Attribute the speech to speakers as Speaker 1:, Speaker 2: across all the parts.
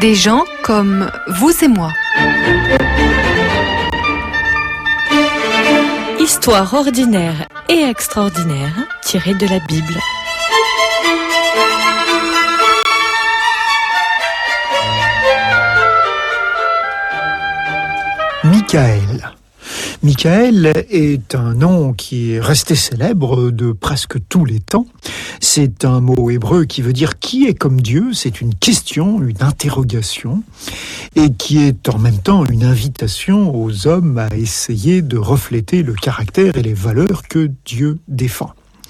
Speaker 1: Des gens comme vous et moi.
Speaker 2: Histoire ordinaire et extraordinaire tirée de la Bible.
Speaker 3: Michaël. Michaël est un nom qui est resté célèbre de presque tous les temps. C'est un mot hébreu qui veut dire « qui est comme Dieu ?» C'est une question, une interrogation, et qui est en même temps une invitation aux hommes à essayer de refléter le caractère et les valeurs que Dieu défend.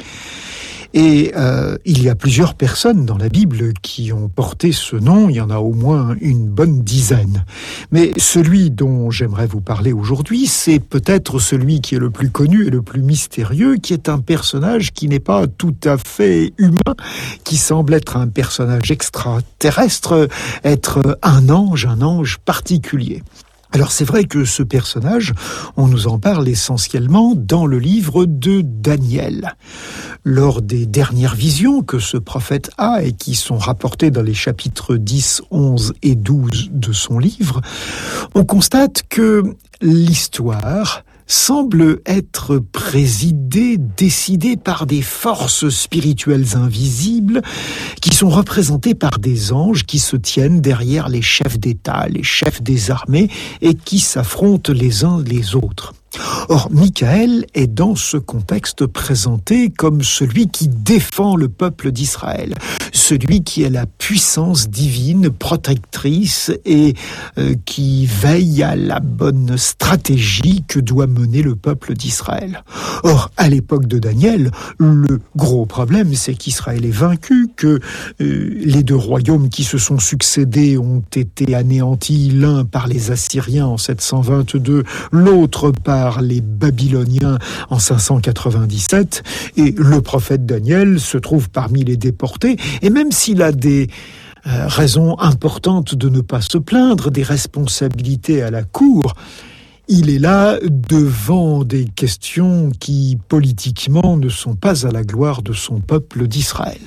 Speaker 3: Et il y a plusieurs personnes dans la Bible qui ont porté ce nom, il y en a au moins une bonne dizaine. Mais celui dont j'aimerais vous parler aujourd'hui, c'est peut-être celui qui est le plus connu et le plus mystérieux, qui est un personnage qui n'est pas tout à fait humain, qui semble être un personnage extraterrestre, être un ange particulier. Alors c'est vrai que ce personnage, on nous en parle essentiellement dans le livre de Daniel. Lors des dernières visions que ce prophète a et qui sont rapportées dans les chapitres 10, 11 et 12 de son livre, on constate que l'histoire semble être présidée, décidée par des forces spirituelles invisibles qui sont représentées par des anges qui se tiennent derrière les chefs d'État, les chefs des armées et qui s'affrontent les uns les autres. Or, Michaël est dans ce contexte présenté comme celui qui défend le peuple d'Israël, celui qui est la puissance divine, protectrice et qui veille à la bonne stratégie que doit mener le peuple d'Israël. Or, à l'époque de Daniel, le gros problème, c'est qu'Israël est vaincu, que les deux royaumes qui se sont succédés ont été anéantis, l'un par les Assyriens en 722, l'autre par les Babyloniens en 597, et le prophète Daniel se trouve parmi les déportés, et même s'il a des raisons importantes de ne pas se plaindre, des responsabilités à la cour, il est là devant des questions qui, politiquement, ne sont pas à la gloire de son peuple d'Israël.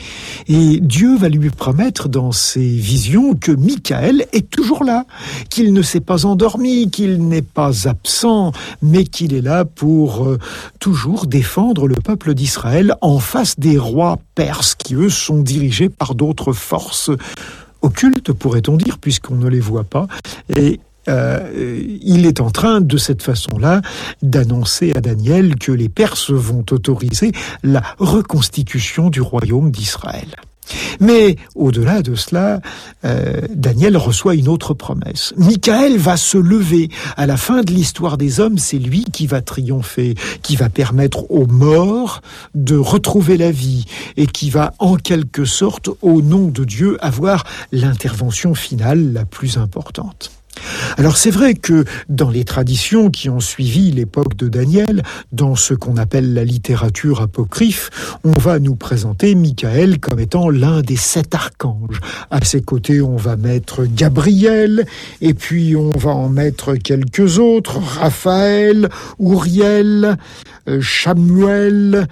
Speaker 3: Et Dieu va lui promettre dans ses visions que Michaël est toujours là, qu'il ne s'est pas endormi, qu'il n'est pas absent, mais qu'il est là pour toujours défendre le peuple d'Israël en face des rois perses qui, eux, sont dirigés par d'autres forces occultes, pourrait-on dire, puisqu'on ne les voit pas. Et il est en train, de cette façon-là, d'annoncer à Daniel que les Perses vont autoriser la reconstitution du royaume d'Israël. Mais au-delà de cela, Daniel reçoit une autre promesse. Michaël va se lever. À la fin de l'histoire des hommes, c'est lui qui va triompher, qui va permettre aux morts de retrouver la vie et qui va, en quelque sorte, au nom de Dieu, avoir l'intervention finale la plus importante. Alors c'est vrai que dans les traditions qui ont suivi l'époque de Daniel, dans ce qu'on appelle la littérature apocryphe, on va nous présenter Michaël comme étant l'un des 7 archanges. À ses côtés, on va mettre Gabriel, et puis on va en mettre quelques autres, Raphaël, Uriel, Chamuel,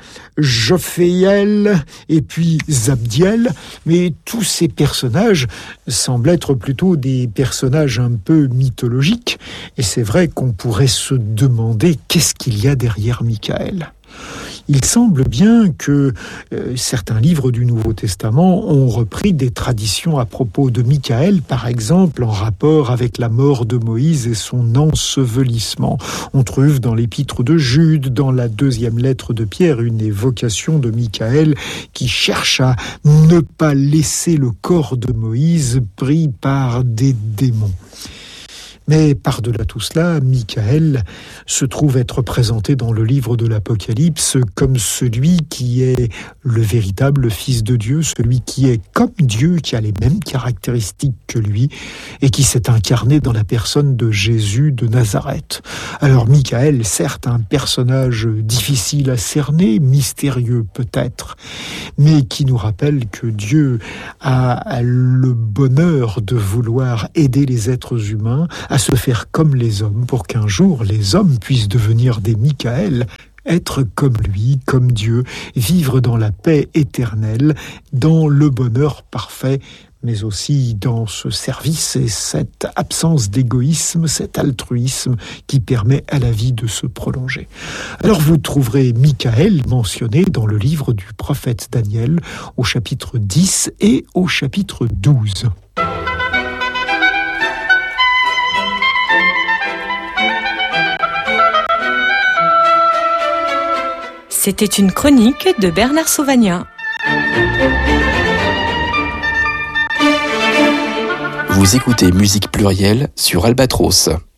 Speaker 3: Jophéiel, et puis Zabdiel. Mais tous ces personnages semblent être plutôt des personnages un peu mythologiques, et c'est vrai qu'on pourrait se demander qu'est-ce qu'il y a derrière Michaël. Il semble bien que certains livres du Nouveau Testament ont repris des traditions à propos de Michaël, par exemple en rapport avec la mort de Moïse et son ensevelissement. On trouve dans l'épître de Jude, dans la 2e lettre de Pierre, une évocation de Michaël qui cherche à ne pas laisser le corps de Moïse pris par des démons. Mais par-delà tout cela, Michaël se trouve être présenté dans le livre de l'Apocalypse comme celui qui est le véritable Fils de Dieu, celui qui est comme Dieu, qui a les mêmes caractéristiques que lui, et qui s'est incarné dans la personne de Jésus de Nazareth. Alors Michaël, certes, un personnage difficile à cerner, mystérieux peut-être, mais qui nous rappelle que Dieu a le bonheur de vouloir aider les êtres humains à se faire comme les hommes, pour qu'un jour les hommes puissent devenir des Michaël, être comme lui, comme Dieu, vivre dans la paix éternelle, dans le bonheur parfait, mais aussi dans ce service et cette absence d'égoïsme, cet altruisme qui permet à la vie de se prolonger. Alors vous trouverez Michaël mentionné dans le livre du prophète Daniel au chapitre 10 et au chapitre 12.
Speaker 2: C'était une chronique de Bernard Sauvagnat.
Speaker 4: Vous écoutez Musique Plurielle sur Albatros.